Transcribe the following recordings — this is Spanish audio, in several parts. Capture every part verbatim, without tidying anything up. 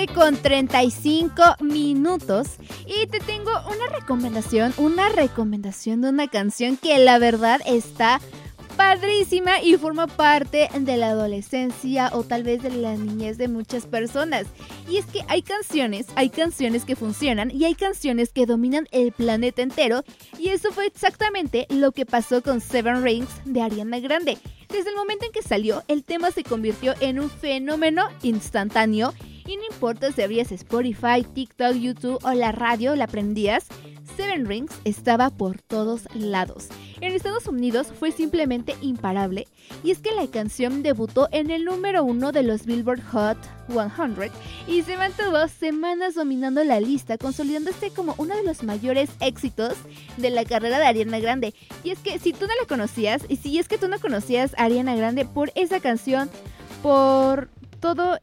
nueve con treinta y cinco minutos y te tengo una recomendación, una recomendación de una canción que la verdad está padrísima y forma parte de la adolescencia o tal vez de la niñez de muchas personas. Y es que hay canciones, hay canciones que funcionan y hay canciones que dominan el planeta entero, y eso fue exactamente lo que pasó con Seven Rings de Ariana Grande. Desde el momento en que salió, el tema se convirtió en un fenómeno instantáneo y no importa si abrías Spotify, TikTok, YouTube o la radio, la prendías, Seven Rings estaba por todos lados. En Estados Unidos fue simplemente imparable, y es que la canción debutó en el número uno de los Billboard Hot cien y se mantuvo semanas dominando la lista, consolidándose como uno de los mayores éxitos de la carrera de Ariana Grande. Y es que si tú no la conocías, y si es que tú no conocías a Ariana Grande por esa canción, por todo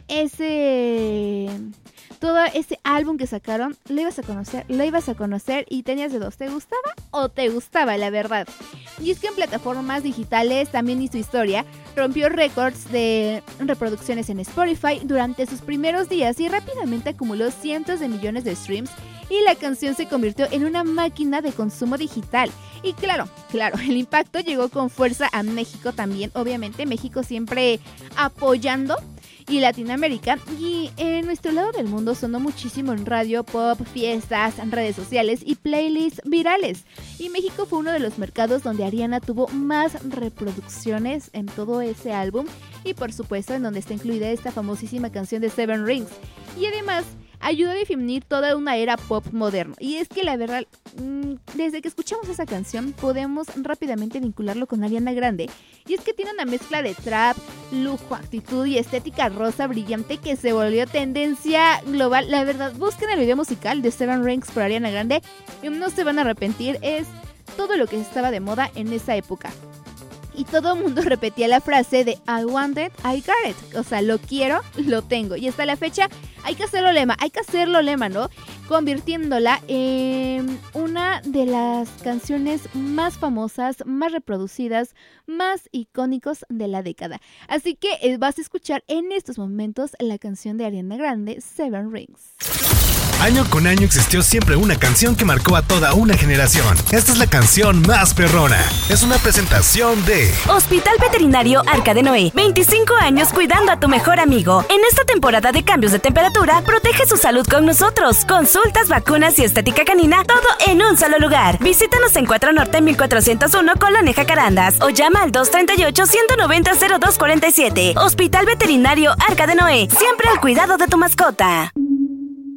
ese... todo ese álbum que sacaron, lo ibas a conocer, lo ibas a conocer y tenías de dos, ¿te gustaba o te gustaba, la verdad? Y es que en plataformas digitales también hizo historia, rompió récords de reproducciones en Spotify durante sus primeros días y rápidamente acumuló cientos de millones de streams, y la canción se convirtió en una máquina de consumo digital. Y claro, claro, el impacto llegó con fuerza a México también, obviamente, México siempre apoyando, y Latinoamérica, y en nuestro lado del mundo sonó muchísimo en radio, pop, fiestas, redes sociales y playlists virales. Y México fue uno de los mercados donde Ariana tuvo más reproducciones en todo ese álbum, y por supuesto en donde está incluida esta famosísima canción de Seven Rings. Y además ayudó a definir toda una era pop moderno. Y es que la verdad, desde que escuchamos esa canción podemos rápidamente vincularlo con Ariana Grande. Y es que tiene una mezcla de trap, lujo, actitud y estética rosa brillante que se volvió tendencia global. La verdad, busquen el video musical de Seven Rings por Ariana Grande y no se van a arrepentir. Es todo lo que estaba de moda en esa época. Y todo el mundo repetía la frase de I want it, I got it. O sea, lo quiero, lo tengo. Y hasta la fecha hay que hacerlo lema, hay que hacerlo lema, ¿no? Convirtiéndola en una de las canciones más famosas, más reproducidas, más icónicos de la década. Así que vas a escuchar en estos momentos la canción de Ariana Grande, Seven Rings. Año con año existió siempre una canción que marcó a toda una generación. Esta es la canción más perrona. Es una presentación de Hospital Veterinario Arca de Noé. veinticinco años cuidando a tu mejor amigo. En esta temporada de cambios de temperatura, protege su salud con nosotros. Consultas, vacunas y estética canina, todo en un solo lugar. Visítanos en cuatro Norte mil cuatrocientos uno, Colonia Jacarandas, o llama al dos tres ocho, uno nueve cero, cero dos cuatro siete. Hospital Veterinario Arca de Noé. Siempre al cuidado de tu mascota.